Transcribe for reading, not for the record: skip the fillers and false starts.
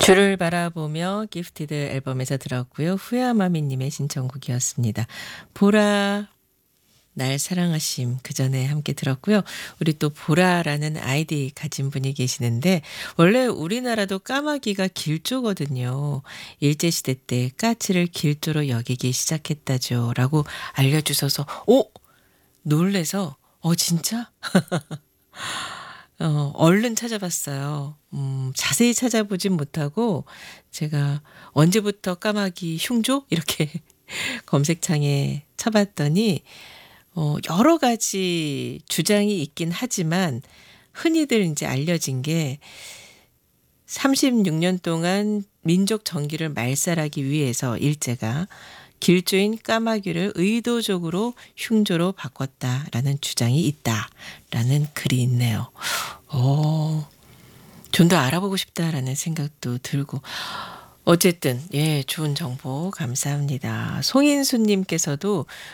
주를 바라보며 기프티드 앨범에서 들었고요. 후야마미님의 신청곡이었습니다. 보라 날 사랑하심 그전에 함께 들었고요. 우리 또 보라라는 아이디 가진 분이 계시는데 원래 우리나라도 까마귀가 길조거든요. 일제시대 때 까치를 길조로 여기기 시작했다죠. 라고 알려주셔서 놀래서 진짜? 얼른 찾아봤어요. 자세히 찾아보진 못하고 제가 언제부터 까마귀 흉조? 이렇게 검색창에 쳐봤더니 여러 가지 주장이 있긴 하지만 흔히들 이제 알려진 게 36년 동안 민족 정기를 말살하기 위해서 일제가 길조인 까마귀를 의도적으로 흉조로 바꿨다라는 주장이 있다라는 글이 있네요. 좀 더 알아보고 싶다라는 생각도 들고 어쨌든 좋은 정보 감사합니다. 송인수님께서도